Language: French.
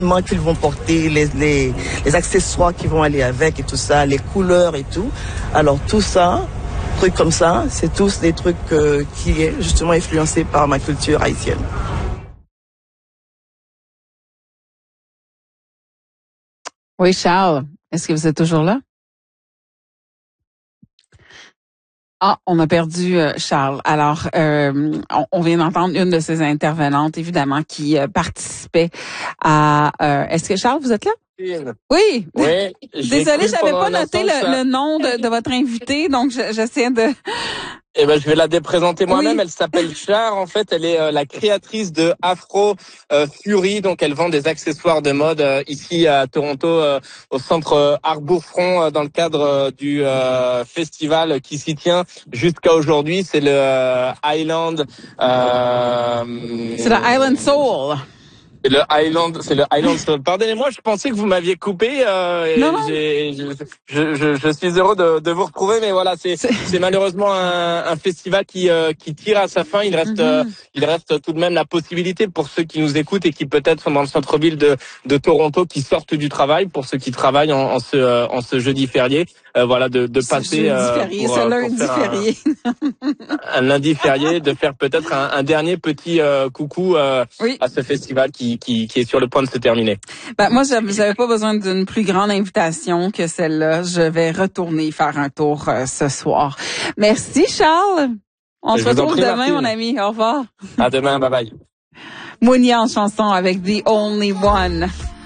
qu'ils vont porter, les accessoires qui vont aller avec et tout ça, les couleurs et tout. Alors tout ça, trucs comme ça, c'est tous des trucs qui est justement influencé par ma culture haïtienne. Oui, Charles, est-ce que vous êtes toujours là? Ah, on a perdu Charles. Alors, on vient d'entendre une de ces intervenantes, évidemment, qui participait à... est-ce que Charles, vous êtes là? Oui. Oui. Désolée, j'avais pas noté le nom de votre invité, donc j'essaie de... Eh ben, je vais la déprésenter moi-même. Oui. Elle s'appelle Char. En fait, elle est la créatrice de Afro Fury. Donc, elle vend des accessoires de mode ici à Toronto, au centre Arbour-Front, dans le cadre du festival qui s'y tient jusqu'à aujourd'hui. C'est le Island. C'est le Island Soul. C'est le Highland Soul. Pardonnez-moi, je pensais que vous m'aviez coupé. Non. Je suis heureux de vous retrouver, mais voilà, c'est malheureusement un festival qui tire à sa fin. Il reste tout de même la possibilité pour ceux qui nous écoutent et qui peut-être sont dans le centre-ville de Toronto, qui sortent du travail, pour ceux qui travaillent en ce jeudi férié, voilà, de passer un lundi férié, de faire peut-être un dernier petit coucou à ce festival qui est sur le point de se terminer. Moi, j'avais pas besoin d'une plus grande invitation que celle-là. Je vais retourner faire un tour ce soir. Merci, Charles. On se retrouve demain, mon ami. Au revoir. À demain. Bye bye. Mounia en chanson avec The Only One.